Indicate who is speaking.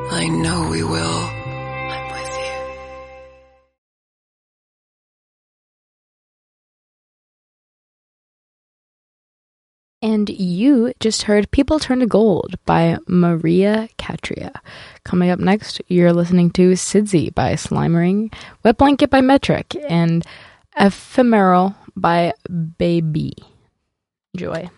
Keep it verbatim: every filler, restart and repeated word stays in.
Speaker 1: I know we will. I'm with you.
Speaker 2: And you just heard People Turn to Gold by Maria Catria. Coming up next, you're listening to Sidsy by Slimering, Wet Blanket by Metric, and Ephemeral by Baby. Enjoy.